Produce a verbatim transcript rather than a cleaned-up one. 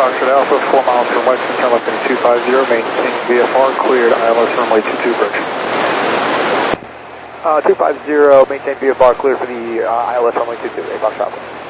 Foxtrot Alpha, four miles from Weston, turn left into two five zero, maintain V F R, cleared, I L S runway two two, approach. Uh, two five zero, maintain V F R, cleared for the uh, I L S runway two two, A Foxtrot Alpha.